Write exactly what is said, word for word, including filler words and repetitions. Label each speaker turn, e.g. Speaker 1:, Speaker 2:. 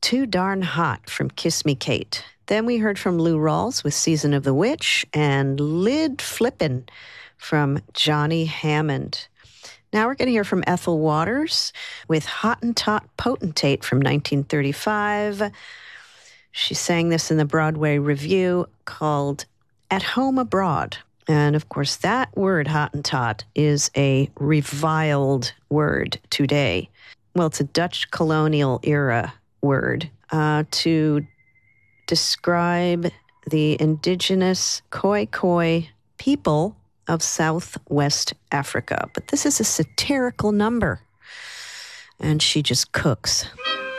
Speaker 1: Too Darn Hot from Kiss Me Kate. Then we heard from Lou Rawls with Season of the Witch and Lid Flippin' from Johnny Hammond. Now we're going to hear from Ethel Waters with Hottentot Potentate from nineteen thirty-five. She sang this in the Broadway review called At Home Abroad. And of course, that word Hottentot is a reviled word today. Well, it's a Dutch colonial era word uh, to describe the indigenous Khoi-Khoi people of Southwest Africa. But this is a satirical number, and she just cooks.